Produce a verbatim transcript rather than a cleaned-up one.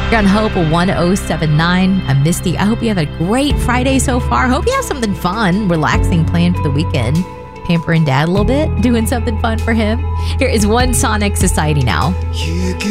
You're on Hope one oh seven point nine. I'm Misty. I hope you have a great Friday so far. Hope you have something fun, relaxing planned for the weekend. Pampering Dad a little bit, doing something fun for him. Here is One Sonic Society now. You